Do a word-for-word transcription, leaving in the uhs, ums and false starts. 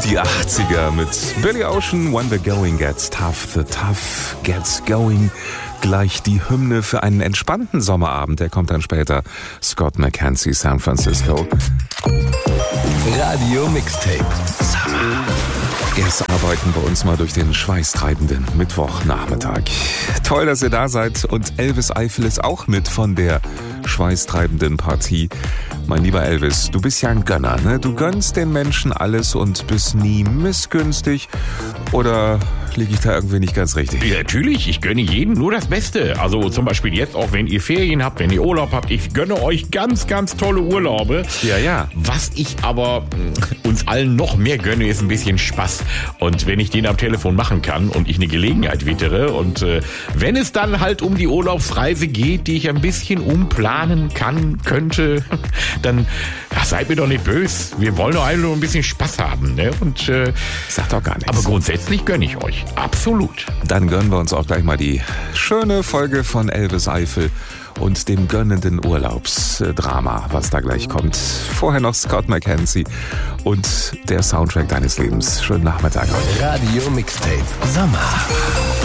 Die achtziger mit Billy Ocean, When the Going Gets Tough, the Tough Gets Going. Gleich die Hymne für einen entspannten Sommerabend. Der kommt dann später. Scott McKenzie, San Francisco. Radio Mixtape. Summer. Erst arbeiten wir uns mal durch den schweißtreibenden Mittwochnachmittag. Toll, dass ihr da seid. Und Elvis Eifel ist auch mit von der schweißtreibenden Partie. Mein lieber Elvis, du bist ja ein Gönner, ne? Du gönnst den Menschen alles und bist nie missgünstig. Oder liege ich da irgendwie nicht ganz richtig? Ja, natürlich, ich gönne jedem nur das Beste. Also zum Beispiel jetzt auch, wenn ihr Ferien habt, wenn ihr Urlaub habt. Ich gönne euch ganz, ganz tolle Urlaube. Ja, ja. Was ich aber mh, uns allen noch mehr gönne, ist ein bisschen Spaß. Und wenn ich den am Telefon machen kann und ich eine Gelegenheit wittere und äh, wenn es dann halt um die Urlaubsreise geht, die ich ein bisschen umplanen kann, könnte, dann ach, seid mir doch nicht böse. Wir wollen doch alle nur ein bisschen Spaß haben, ne? Und äh, sag doch gar nichts. Aber grundsätzlich gönne ich euch. Absolut. Dann gönnen wir uns auch gleich mal die schöne Folge von Elvis Eifel und dem gönnenden Urlaubsdrama, was da gleich kommt. Vorher noch Scott McKenzie und der Soundtrack deines Lebens. Schönen Nachmittag heute. Radio Mixtape Sommer.